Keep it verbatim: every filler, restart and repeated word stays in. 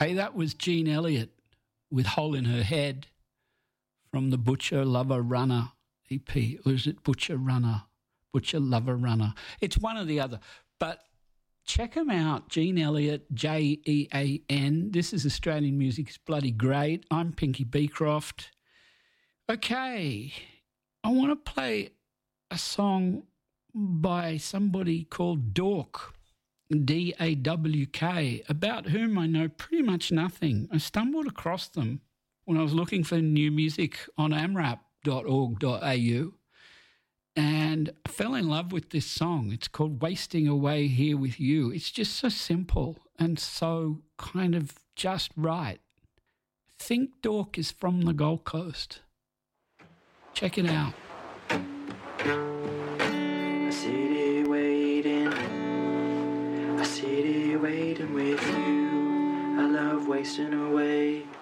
Hey, that was Jean Elliott with Hole in Her Head from the Butcher Lover Runner E P. Or is it Butcher Runner? Butcher Lover Runner. It's one or the other. But check them out, Jean Elliott, J E A N. This is Australian music. It's bloody great. I'm Pinky Beecroft. Okay, I want to play a song by somebody called Dawk, D A W K, about whom I know pretty much nothing. I stumbled across them when I was looking for new music on amrap dot org dot a u and I fell in love with this song. It's called Wasting Away Here With You. It's just so simple and so kind of just right. I think Dawk is from the Gold Coast. Check it out. I sit here waiting, I sit here waiting with you. I love wasting away